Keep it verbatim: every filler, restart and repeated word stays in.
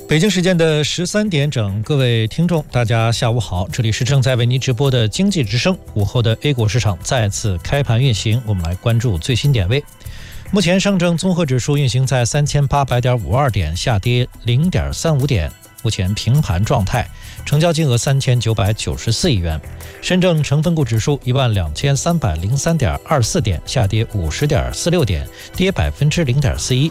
北京时间的十三点整，各位听众，大家下午好，这里是正在为您直播的经济之声。午后的 A 股市场再次开盘运行，我们来关注最新点位。目前上证综合指数运行在三千八百点五二点，下跌零点三五点，目前平盘状态，成交金额三千九百九十四亿元。深证成分股指数一万两千三百零三点二四点，下跌五十点四六点，跌百分之零点四一，